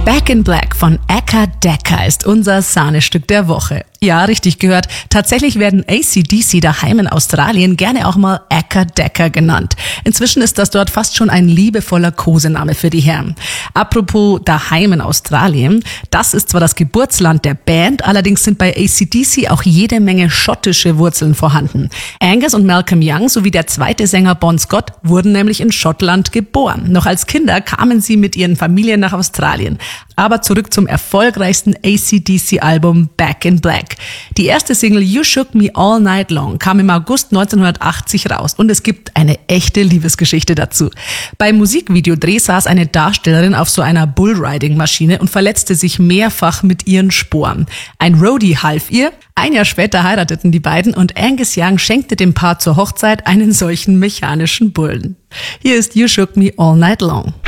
Back in Black von Acca Decca ist unser Sahnestück der Woche. Ja, richtig gehört. Tatsächlich werden AC/DC daheim in Australien gerne auch mal Acca Decca genannt. Inzwischen ist das dort fast schon ein liebevoller Kosename für die Herren. Apropos daheim in Australien, das ist zwar das Geburtsland der Band, allerdings sind bei AC/DC auch jede Menge schottische Wurzeln vorhanden. Angus und Malcolm Young sowie der zweite Sänger Bon Scott wurden nämlich in Schottland geboren. Noch als Kinder kamen sie mit ihren Familien nach Australien. Aber zurück zum erfolgreichsten AC/DC-Album Back in Black. Die erste Single You Shook Me All Night Long kam im August 1980 raus und es gibt eine echte Liebesgeschichte dazu. Beim Musikvideodreh saß eine Darstellerin auf so einer Bullriding-Maschine und verletzte sich mehrfach mit ihren Sporen. Ein Roadie half ihr. Ein Jahr später heirateten die beiden und Angus Young schenkte dem Paar zur Hochzeit einen solchen mechanischen Bullen. Hier ist You Shook Me All Night Long.